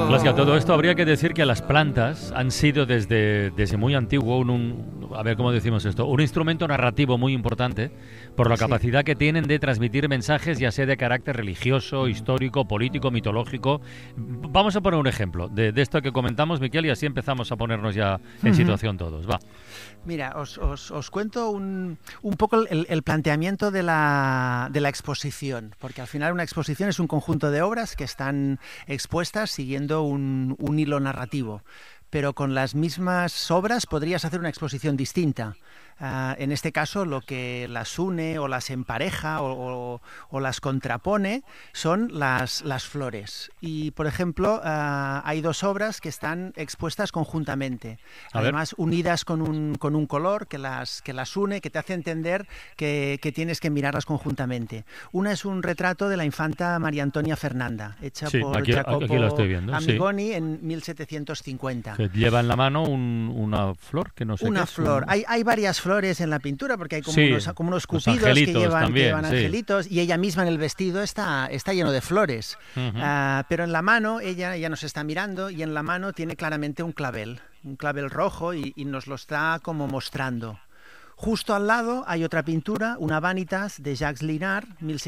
Blasca, todo esto habría que decir que las plantas han sido desde muy antiguo a ver cómo decimos esto, un instrumento narrativo muy importante por la capacidad que tienen de transmitir mensajes, ya sea de carácter religioso, histórico, político, mitológico. Vamos a poner un ejemplo de esto que comentamos, Miquel, y así empezamos a ponernos ya en situación todos. Va. Mira, os cuento un poco el planteamiento de la exposición, porque al final una exposición es un conjunto de obras que están expuestas siguiendo un hilo narrativo, pero con las mismas obras podrías hacer una exposición distinta. En este caso, lo que las une o las empareja o las contrapone son las flores. Y, por ejemplo, hay dos obras que están expuestas conjuntamente, además unidas con un color que las une, que te hace entender que tienes que mirarlas conjuntamente. Una es un retrato de la infanta María Antonia Fernanda, hecha por Jacopo Amigoni en 1750. Que lleva en la mano una flor, que no sé una qué es. Flor. Hay varias flores en la pintura, porque hay como unos cupidos que llevan angelitos, y ella misma en el vestido está lleno de flores. Pero en la mano ella nos está mirando, y en la mano tiene claramente un clavel rojo, y nos lo está como mostrando. Justo al lado hay otra pintura, una Vanitas de Jacques Linard,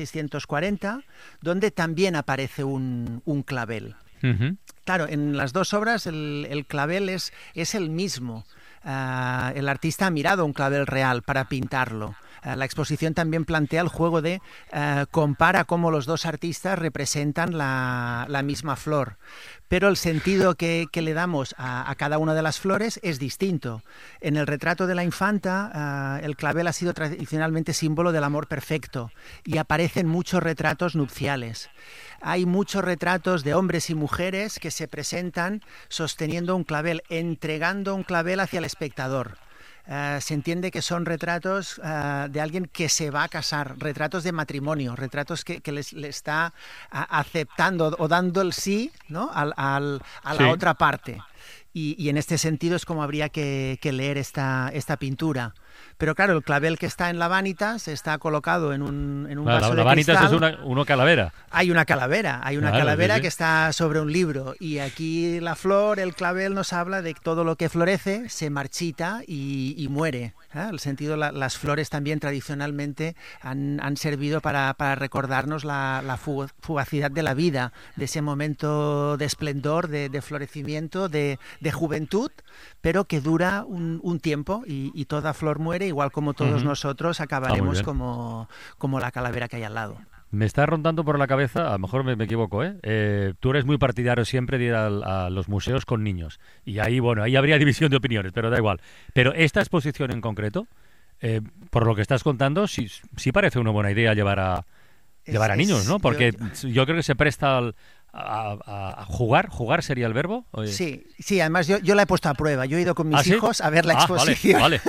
1640, donde también aparece un clavel. Claro, en las dos obras el clavel es el mismo. El artista ha mirado un clavel real para pintarlo. La exposición también plantea el juego de compara cómo los dos artistas representan la misma flor, pero el sentido que le damos a cada una de las flores es distinto. En el retrato de la infanta, el clavel ha sido tradicionalmente símbolo del amor perfecto, y aparecen muchos retratos nupciales. Hay muchos retratos de hombres y mujeres que se presentan sosteniendo un clavel, entregando un clavel hacia el espectador. Se entiende que son retratos de alguien que se va a casar, retratos de matrimonio, retratos que le está aceptando o dando el sí, ¿no? a la otra parte. Y en este sentido es como habría que leer esta pintura. Pero claro, el clavel que está en la Vanitas está colocado en un vaso de Vanitas cristal. Es una calavera. Hay una calavera Sí. que está sobre un libro, y aquí la flor, el clavel, nos habla de que todo lo que florece se marchita y muere. El sentido, las flores también tradicionalmente han servido para recordarnos la fugacidad de la vida, de ese momento de esplendor, de florecimiento, de juventud, pero que dura un tiempo, y toda flor muere, igual como todos nosotros acabaremos como la calavera que hay al lado. Me está rondando por la cabeza, a lo mejor me equivoco, tú eres muy partidario siempre de ir a los museos con niños, y ahí habría división de opiniones, pero da igual. Pero esta exposición en concreto, por lo que estás contando, sí parece una buena idea llevar a niños, ¿no? Porque yo creo que se presta a jugar sería el verbo. Sí, además yo la he puesto a prueba. Yo he ido con mis hijos a ver la exposición. Vale.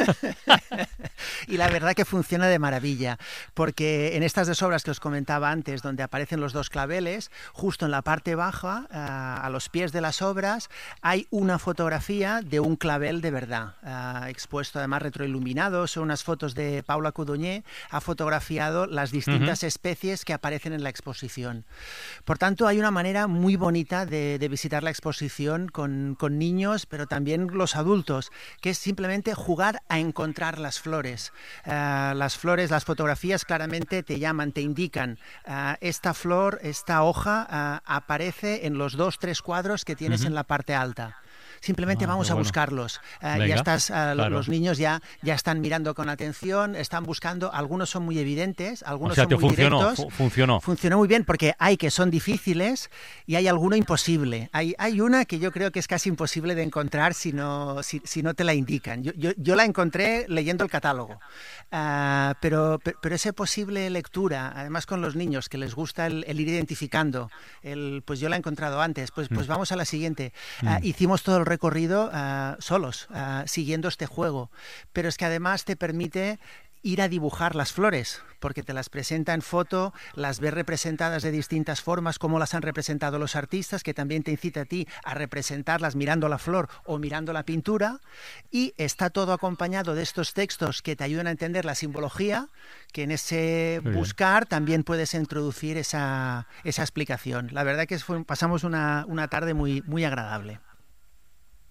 Y la verdad que funciona de maravilla, porque en estas dos obras que os comentaba antes, donde aparecen los dos claveles, justo en la parte baja, a los pies de las obras, hay una fotografía de un clavel de verdad, expuesto además retroiluminado. Son unas fotos de Paula Codogné, ha fotografiado las distintas especies que aparecen en la exposición. Por tanto, hay una manera muy bonita de visitar la exposición con niños, pero también los adultos, que es simplemente jugar a encontrar las flores. Las flores, las fotografías claramente te llaman, te indican, esta flor, esta hoja aparece en los 2-3 cuadros que tienes en la parte alta. Simplemente vamos a buscarlos. Claro. Los niños ya están mirando con atención, están buscando. Algunos son muy evidentes, algunos son muy directos. Funcionó muy bien, porque hay que son difíciles y hay alguno imposible. Hay una que yo creo que es casi imposible de encontrar si no te la indican. Yo la encontré leyendo el catálogo. Pero esa posible lectura, además con los niños, que les gusta el ir identificando, pues yo la he encontrado antes, pues vamos a la siguiente. Hicimos todo el recorrido solos, siguiendo este juego, pero es que además te permite ir a dibujar las flores, porque te las presenta en foto, las ves representadas de distintas formas, como las han representado los artistas, que también te incita a ti a representarlas mirando la flor o mirando la pintura, y está todo acompañado de estos textos que te ayudan a entender la simbología, que en ese buscar también puedes introducir esa explicación. La verdad que pasamos una tarde muy, muy agradable.